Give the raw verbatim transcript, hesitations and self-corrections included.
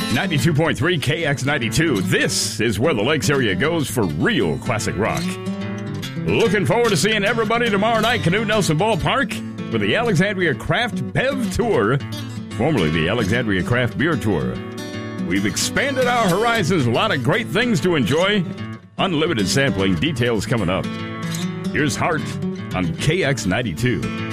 ninety-two point three K X ninety-two. This is where the Lakes area goes for real classic rock. Looking forward to seeing everybody tomorrow night, Canute Nelson Ballpark, for the Alexandria Craft Bev Tour, formerly the Alexandria Craft Beer Tour. We've expanded our horizons, a lot of great things to enjoy. Unlimited sampling, details coming up. Here's Hart on K X ninety-two.